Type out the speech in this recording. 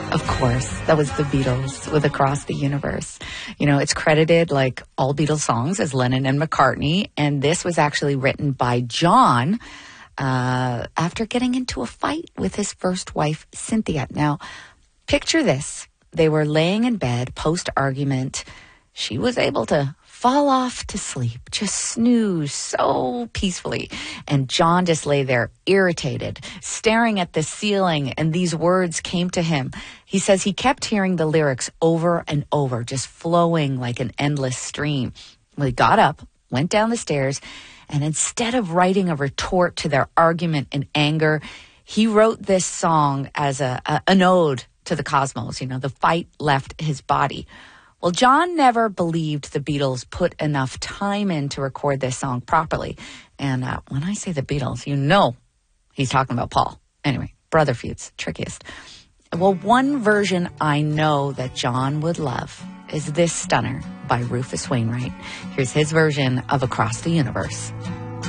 Of course, that was the Beatles with Across the Universe. You know, it's credited like all Beatles songs as Lennon and McCartney, and this was actually written by John after getting into a fight with his first wife, Cynthia. Now, picture this. They were laying in bed post-argument. She was able to fall off to sleep, just snooze so peacefully. And John just lay there irritated, staring at the ceiling, and these words came to him. He says he kept hearing the lyrics over and over, just flowing like an endless stream. Well, he got up, went down the stairs, and instead of writing a retort to their argument in anger, he wrote this song as an ode to the cosmos. You know, the fight left his body. Well, John never believed the Beatles put enough time in to record this song properly. And when I say the Beatles, you know he's talking about Paul. Anyway, brother feuds, trickiest. Well, one version I know that John would love is this stunner by Rufus Wainwright. Here's his version of Across the Universe.